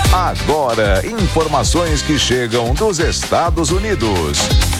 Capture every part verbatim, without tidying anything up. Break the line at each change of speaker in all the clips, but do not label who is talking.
Agora, informações que chegam dos Estados Unidos.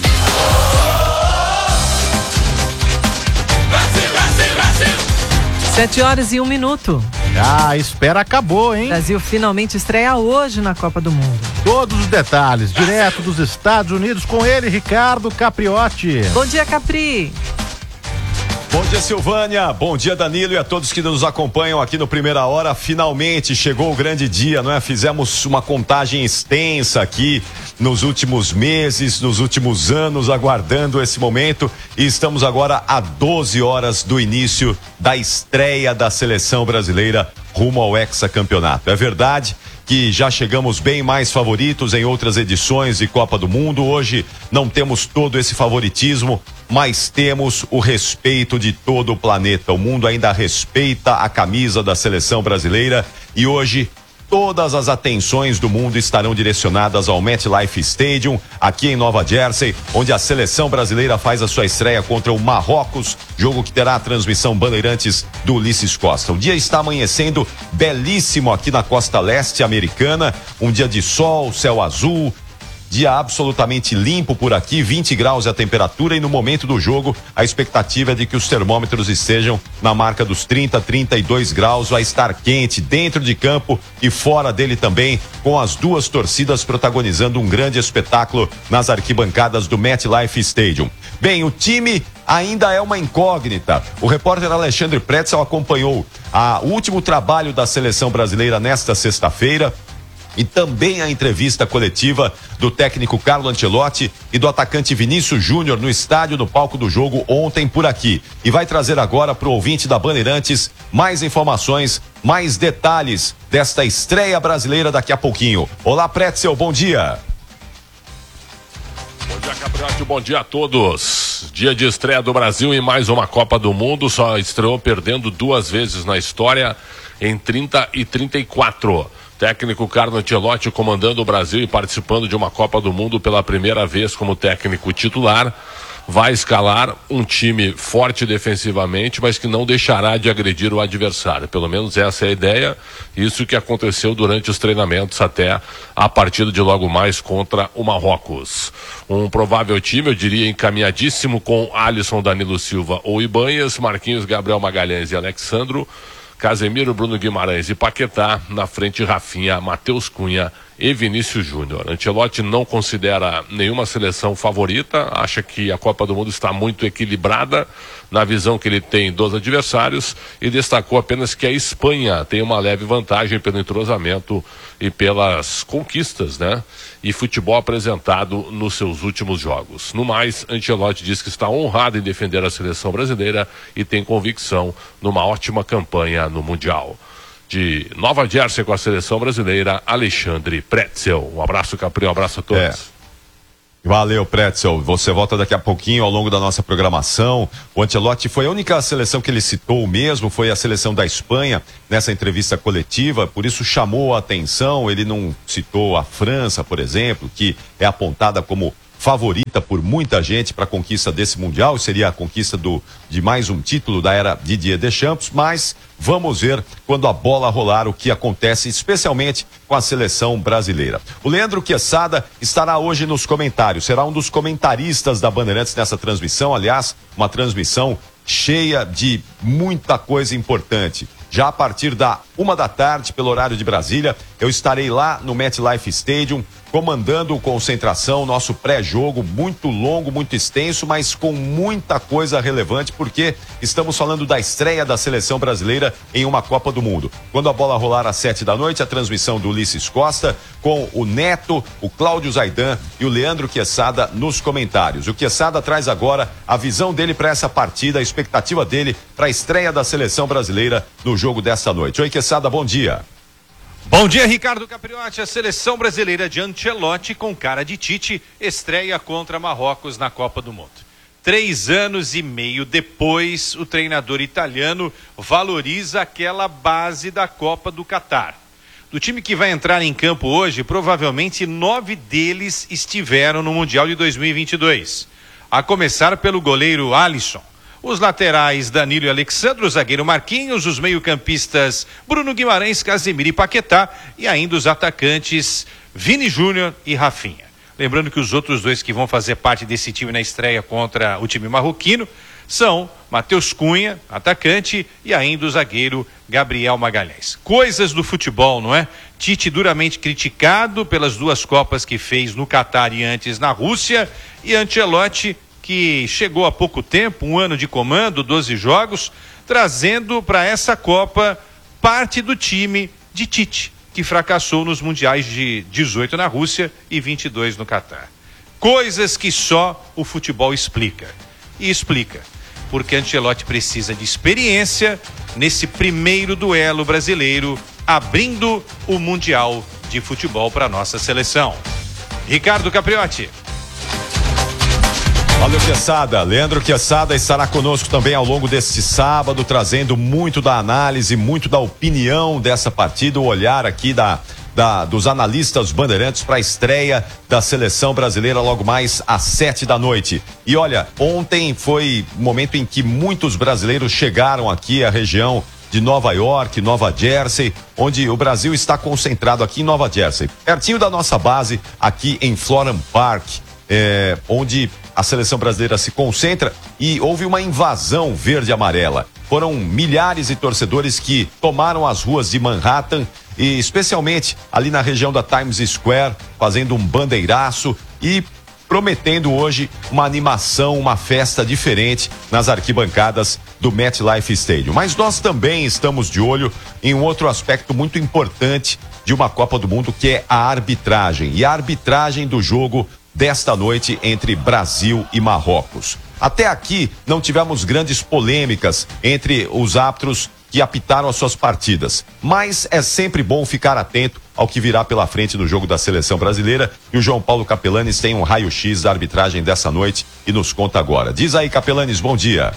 Brasil, Brasil, Brasil.
Sete horas e um minuto.
Ah, a espera acabou, hein?
O Brasil finalmente estreia hoje na Copa do Mundo.
Todos os detalhes, direto dos Estados Unidos, com ele, Ricardo Capriotti.
Bom dia, Capri.
Bom dia, Silvânia. Bom dia, Danilo, e a todos que nos acompanham aqui no Primeira Hora. Finalmente chegou o grande dia, não é? Fizemos uma contagem extensa aqui nos últimos meses, nos últimos anos, aguardando esse momento, e estamos agora a doze horas do início da estreia da seleção brasileira rumo ao hexacampeonato. É verdade que já chegamos bem mais favoritos em outras edições de Copa do Mundo. Hoje não temos todo esse favoritismo, mas temos o respeito de todo o planeta. O mundo ainda respeita a camisa da seleção brasileira, e hoje todas as atenções do mundo estarão direcionadas ao MetLife Stadium, aqui em Nova Jersey, onde a seleção brasileira faz a sua estreia contra o Marrocos, jogo que terá a transmissão Bandeirantes do Ulisses Costa. O dia está amanhecendo belíssimo aqui na costa leste americana, um dia de sol, céu azul, dia absolutamente limpo por aqui, vinte graus a temperatura, e no momento do jogo a expectativa é de que os termômetros estejam na marca dos trinta, trinta e dois graus. Vai estar quente dentro de campo e fora dele também, com as duas torcidas protagonizando um grande espetáculo nas arquibancadas do MetLife Stadium. Bem, o time ainda é uma incógnita. O repórter Alexandre Pretzel acompanhou a, o último trabalho da seleção brasileira nesta sexta-feira, e também a entrevista coletiva do técnico Carlo Ancelotti e do atacante Vinícius Júnior no estádio, no palco do jogo ontem por aqui. E vai trazer agora para o ouvinte da Bandeirantes mais informações, mais detalhes desta estreia brasileira daqui a pouquinho. Olá, Pretzel, bom dia.
Bom dia, Capriotti, bom dia a todos. Dia de estreia do Brasil em mais uma Copa do Mundo. Só estreou perdendo duas vezes na história, em trinta e trinta e quatro. Técnico Carlo Ancelotti comandando o Brasil e participando de uma Copa do Mundo pela primeira vez como técnico titular. Vai escalar um time forte defensivamente, mas que não deixará de agredir o adversário. Pelo menos essa é a ideia. Isso que aconteceu durante os treinamentos até a partida de logo mais contra o Marrocos. Um provável time, eu diria, encaminhadíssimo, com Alisson, Danilo Silva ou Ibanhas, Marquinhos, Gabriel Magalhães e Alexandro, Casemiro, Bruno Guimarães e Paquetá, na frente Rafinha, Matheus Cunha e Vinícius Júnior. Ancelotti não considera nenhuma seleção favorita, acha que a Copa do Mundo está muito equilibrada na visão que ele tem dos adversários, e destacou apenas que a Espanha tem uma leve vantagem pelo entrosamento e pelas conquistas, né? E futebol apresentado nos seus últimos jogos. No mais, Ancelotti diz que está honrado em defender a seleção brasileira e tem convicção numa ótima campanha no Mundial. De Nova Jersey com a seleção brasileira, Alexandre Pretzel. Um abraço, Capri, um abraço a todos.
É. Valeu, Pretzel. Você volta daqui a pouquinho ao longo da nossa programação. O Ancelotti foi a única seleção que ele citou mesmo, foi a seleção da Espanha nessa entrevista coletiva, por isso chamou a atenção. Ele não citou a França, por exemplo, que é apontada como favorita por muita gente para a conquista desse Mundial, seria a conquista do, de mais um título da era Didier Deschamps, mas vamos ver quando a bola rolar o que acontece, especialmente com a seleção brasileira. O Leandro Quesada estará hoje nos comentários, será um dos comentaristas da Bandeirantes nessa transmissão, aliás, uma transmissão cheia de muita coisa importante. Já a partir da uma da tarde, pelo horário de Brasília, eu estarei lá no MetLife Stadium, comandando o Concentração, nosso pré-jogo muito longo, muito extenso, mas com muita coisa relevante, porque estamos falando da estreia da seleção brasileira em uma Copa do Mundo. Quando a bola rolar às sete da noite, a transmissão do Ulisses Costa, com o Neto, o Cláudio Zaidan e o Leandro Quesada nos comentários. O Quesada traz agora a visão dele para essa partida, a expectativa dele para a estreia da seleção brasileira no jogo desta noite. Oi, Quesada, bom dia.
Bom dia, Ricardo Capriotti. A seleção brasileira de Ancelotti, com cara de Tite, estreia contra Marrocos na Copa do Mundo. Três anos e meio depois, o treinador italiano valoriza aquela base da Copa do Catar. Do time que vai entrar em campo hoje, provavelmente nove deles estiveram no Mundial de dois mil e vinte e dois. A começar pelo goleiro Alisson. Os laterais Danilo e Alexandre, o zagueiro Marquinhos, os meio-campistas Bruno Guimarães, Casemiro e Paquetá, e ainda os atacantes Vini Júnior e Rafinha. Lembrando que os outros dois que vão fazer parte desse time na estreia contra o time marroquino são Matheus Cunha, atacante, e ainda o zagueiro Gabriel Magalhães. Coisas do futebol, não é? Tite duramente criticado pelas duas Copas que fez no Catar e antes na Rússia, e Ancelotti, que chegou há pouco tempo, um ano de comando, doze jogos, trazendo para essa Copa parte do time de Tite, que fracassou nos mundiais de dezoito na Rússia e vinte e dois no Catar. Coisas que só o futebol explica. E explica, porque Ancelotti precisa de experiência nesse primeiro duelo brasileiro, abrindo o Mundial de Futebol para nossa seleção. Ricardo Capriotti.
Valeu, Quesada. Leandro Quesada estará conosco também ao longo deste sábado, trazendo muito da análise, muito da opinião dessa partida, o olhar aqui da, da, dos analistas bandeirantes para a estreia da seleção brasileira logo mais às sete da noite. E olha, ontem foi o momento em que muitos brasileiros chegaram aqui à região de Nova York, Nova Jersey, onde o Brasil está concentrado aqui em Nova Jersey, pertinho da nossa base aqui em Florham Park, é, onde a seleção brasileira se concentra, e houve uma invasão verde-amarela. Foram milhares de torcedores que tomaram as ruas de Manhattan, e especialmente ali na região da Times Square, fazendo um bandeiraço e prometendo hoje uma animação, uma festa diferente nas arquibancadas do MetLife Stadium. Mas nós também estamos de olho em um outro aspecto muito importante de uma Copa do Mundo, que é a arbitragem. E a arbitragem do jogo desta noite entre Brasil e Marrocos. Até aqui não tivemos grandes polêmicas entre os árbitros que apitaram as suas partidas, mas é sempre bom ficar atento ao que virá pela frente no jogo da seleção brasileira, e o João Paulo Capelanes tem um raio-x da arbitragem dessa noite e nos conta agora. Diz aí, Capelanes, bom dia.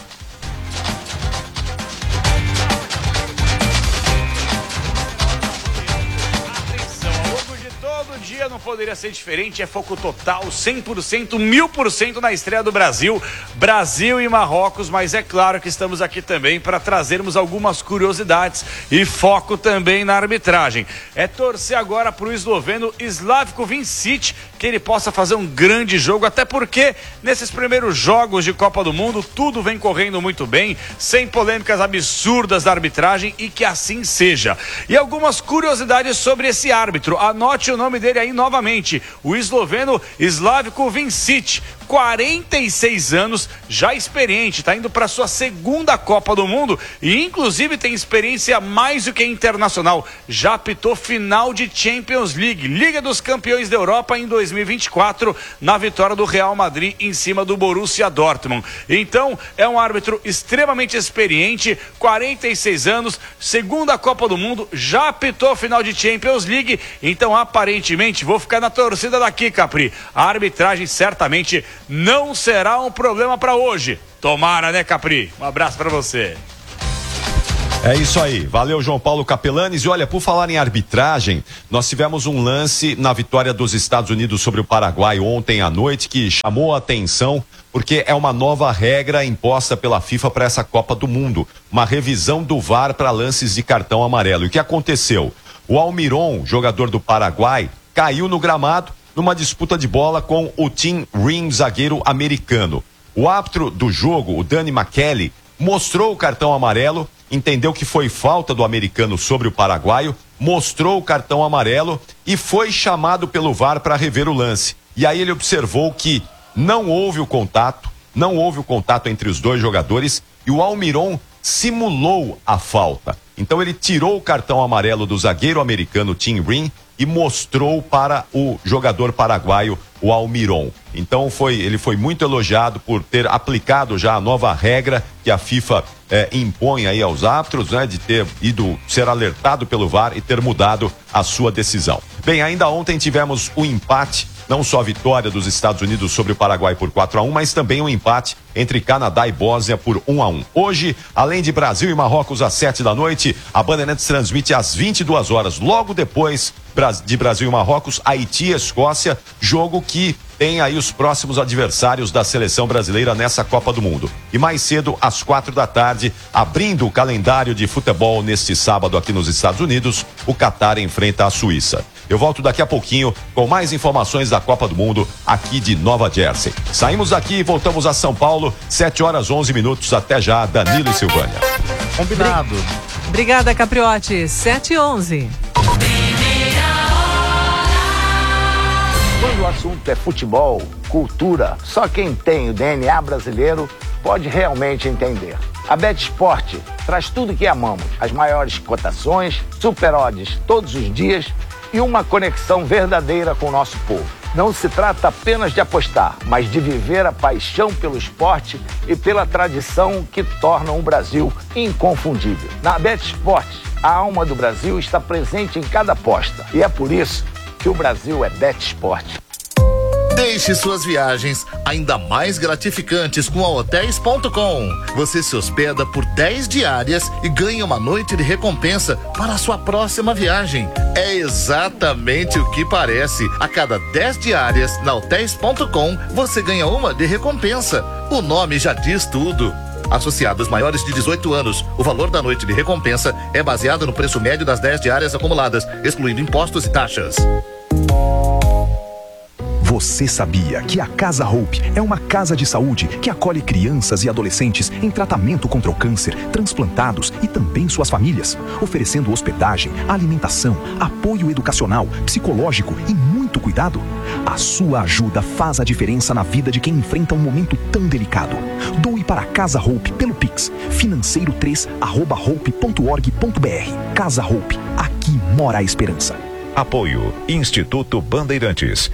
Não poderia ser diferente, é foco total, cem por cento, mil por cento na estreia do Brasil, Brasil e Marrocos, mas é claro que estamos aqui também para trazermos algumas curiosidades e foco também na arbitragem. É torcer agora para o esloveno Slavko Vincic, que ele possa fazer um grande jogo, até porque nesses primeiros jogos de Copa do Mundo tudo vem correndo muito bem, sem polêmicas absurdas da arbitragem, e que assim seja. E algumas curiosidades sobre esse árbitro, anote o nome dele aí novamente, o esloveno Slavko Vincic, quarenta e seis anos, já experiente, está indo para sua segunda Copa do Mundo e inclusive tem experiência mais do que internacional, já apitou final de Champions League, Liga dos Campeões da Europa em dois mil e vinte e quatro, na vitória do Real Madrid em cima do Borussia Dortmund. Então é um árbitro extremamente experiente, quarenta e seis anos, segunda Copa do Mundo, já apitou final de Champions League, então aparentemente vou ficar na torcida daqui, Capri, a arbitragem certamente não será um problema para hoje. Tomara, né, Capri? Um abraço para você.
É isso aí, valeu João Paulo Capelanes. E olha, por falar em arbitragem, nós tivemos um lance na vitória dos Estados Unidos sobre o Paraguai ontem à noite que chamou a atenção, porque é uma nova regra imposta pela FIFA para essa Copa do Mundo, uma revisão do V A R para lances de cartão amarelo. E o que aconteceu? O Almiron, jogador do Paraguai, caiu no gramado numa disputa de bola com o Tim Ream, zagueiro americano. O árbitro do jogo, o Danny McKelly, mostrou o cartão amarelo, entendeu que foi falta do americano sobre o paraguaio, mostrou o cartão amarelo e foi chamado pelo V A R para rever o lance. E aí ele observou que não houve o contato, não houve o contato entre os dois jogadores e o Almiron simulou a falta. Então ele tirou o cartão amarelo do zagueiro americano Tim Ream e mostrou para o jogador paraguaio, o Almiron. Então foi, ele foi muito elogiado por ter aplicado já a nova regra que a FIFA eh, impõe aí aos árbitros, né, de ter ido ser alertado pelo V A R e ter mudado a sua decisão. Bem, ainda ontem tivemos o empate, não só a vitória dos Estados Unidos sobre o Paraguai por quatro a um, mas também um empate entre Canadá e Bósnia por um a um. Hoje, além de Brasil e Marrocos às sete da noite, a Bandeirantes transmite às vinte e duas horas. Logo depois de Brasil e Marrocos, Haiti e Escócia, jogo que tem aí os próximos adversários da seleção brasileira nessa Copa do Mundo. E mais cedo, às quatro da tarde, abrindo o calendário de futebol neste sábado aqui nos Estados Unidos, o Catar enfrenta a Suíça. Eu volto daqui a pouquinho com mais informações da Copa do Mundo aqui de Nova Jersey. Saímos daqui e voltamos a São Paulo, sete horas onze minutos. Até já, Danilo e Silvânia.
Combinado.
Obrigada, Capriotti. sete e onze.
Quando o assunto é futebol, cultura, só quem tem o D N A brasileiro pode realmente entender. A BetSport traz tudo que amamos, as maiores cotações, super odds todos os dias e uma conexão verdadeira com o nosso povo. Não se trata apenas de apostar, mas de viver a paixão pelo esporte e pela tradição que tornam o Brasil inconfundível. Na BetSport, a alma do Brasil está presente em cada aposta e é por isso que o Brasil é BetSport.
Deixe suas viagens ainda mais gratificantes com a hotéis ponto com. Você se hospeda por dez diárias e ganha uma noite de recompensa para a sua próxima viagem. É exatamente o que parece. A cada dez diárias na hotéis ponto com, você ganha uma de recompensa. O nome já diz tudo. Associados maiores de dezoito anos, o valor da noite de recompensa é baseado no preço médio das dez diárias acumuladas, excluindo impostos e taxas.
Você sabia que a Casa Hope é uma casa de saúde que acolhe crianças e adolescentes em tratamento contra o câncer, transplantados e também suas famílias, oferecendo hospedagem, alimentação, apoio educacional, psicológico e muito cuidado? A sua ajuda faz a diferença na vida de quem enfrenta um momento tão delicado. Doe para a Casa Hope pelo Pix, financeiro três arroba hope ponto org ponto br. Casa Hope, aqui mora a esperança.
Apoio Instituto Bandeirantes.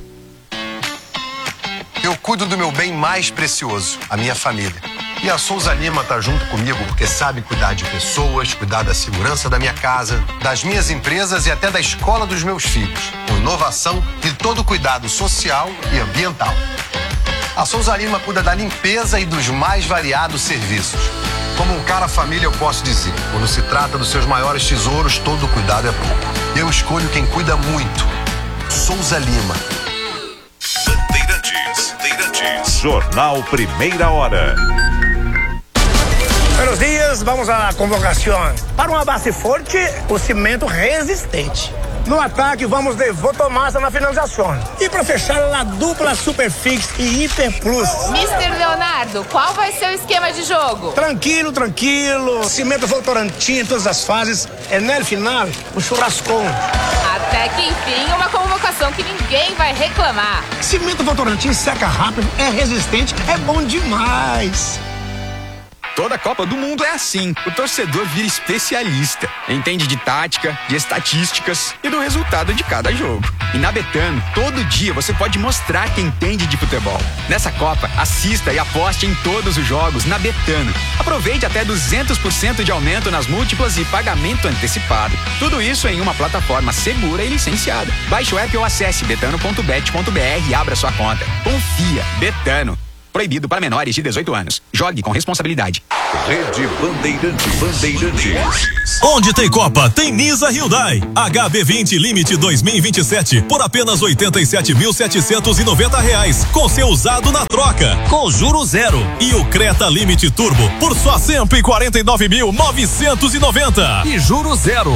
Eu cuido do meu bem mais precioso, a minha família. E a Souza Lima tá junto comigo porque sabe cuidar de pessoas, cuidar da segurança da minha casa, das minhas empresas e até da escola dos meus filhos, com inovação e todo o cuidado social e ambiental. A Souza Lima cuida da limpeza e dos mais variados serviços. Como um cara família, eu posso dizer, quando se trata dos seus maiores tesouros, todo cuidado é pouco. Eu escolho quem cuida muito. Souza Lima.
Bandeirantes, Bandeirantes. Jornal Primeira Hora.
Buenos dias, vamos à convocação. Para uma base forte, o cimento resistente. No ataque, vamos de Votomassa na finalização. E para fechar, a dupla Superfix e Hiper Plus.
mister Leonardo, qual vai ser o esquema de jogo?
Tranquilo, tranquilo. Cimento Votorantim em todas as fases. É no final, o churrascão.
Até que enfim, uma convocação que ninguém vai reclamar.
Cimento Votorantim seca rápido, é resistente, é bom demais.
Toda Copa do Mundo é assim. O torcedor vira especialista. Entende de tática, de estatísticas e do resultado de cada jogo. E na Betano, todo dia você pode mostrar que entende de futebol. Nessa Copa, assista e aposte em todos os jogos na Betano. Aproveite até duzentos por cento de aumento nas múltiplas e pagamento antecipado. Tudo isso em uma plataforma segura e licenciada. Baixe o app ou acesse betano ponto bet ponto br e abra sua conta. Confia. Betano. Proibido para menores de dezoito anos. Jogue com responsabilidade.
Rede Bandeirantes. Bandeirantes.
Onde tem Copa, tem Nisa Hyundai. H B vinte Limite dois mil e vinte e sete por apenas oitenta e sete mil setecentos e noventa reais, com seu usado na troca, com juro zero. E o Creta Limite Turbo por só cento e quarenta e nove mil novecentos e noventa e juro zero.